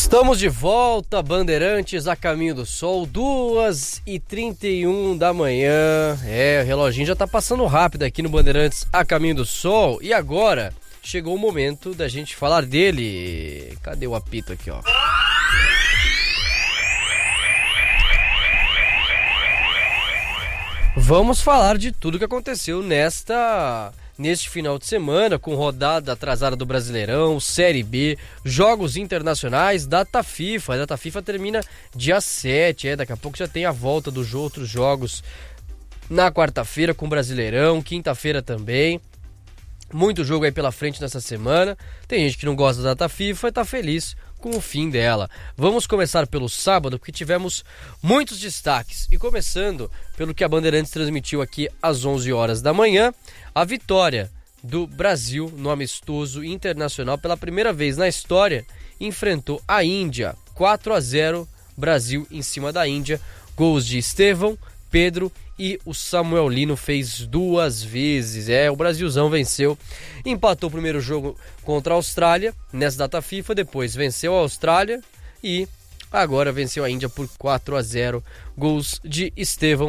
Estamos de volta, Bandeirantes, a caminho do sol, 2h31 da manhã. O reloginho já tá passando rápido aqui no Bandeirantes, a caminho do sol. E agora chegou o momento da gente falar dele. Cadê o apito aqui, ó? Vamos falar de tudo que aconteceu neste final de semana, com rodada atrasada do Brasileirão, Série B, jogos internacionais, data FIFA. A data FIFA termina dia 7, daqui a pouco já tem a volta dos outros jogos na quarta-feira com o Brasileirão, quinta-feira também. Muito jogo aí pela frente nessa semana. Tem gente que não gosta da data FIFA e tá feliz com o fim dela. Vamos começar pelo sábado, porque tivemos muitos destaques. E começando pelo que a Bandeirantes transmitiu aqui às 11 horas da manhã, a vitória do Brasil no amistoso internacional pela primeira vez na história, enfrentou a Índia, 4-0, Brasil em cima da Índia, gols de Estevão, Pedro e o Samuel Lino fez 2 vezes. O Brasilzão venceu, empatou o primeiro jogo contra a Austrália nessa data FIFA, depois venceu a Austrália e agora venceu a Índia por 4-0, gols de Estevão